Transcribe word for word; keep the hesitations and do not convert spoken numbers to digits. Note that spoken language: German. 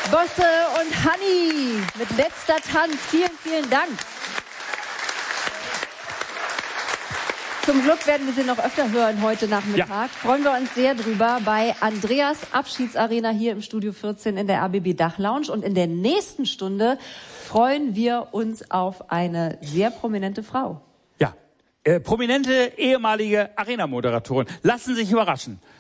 Bosse und Hanni mit letzter Tanz. Vielen, vielen Dank. Zum Glück werden wir sie noch öfter hören heute Nachmittag. Ja. Freuen wir uns sehr drüber bei Andreas Abschiedsarena hier im Studio vierzehn in der R B B Dachlounge. Und in der nächsten Stunde freuen wir uns auf eine sehr prominente Frau. Ja, äh, prominente ehemalige Arena-Moderatorin. Lassen Sie sich überraschen.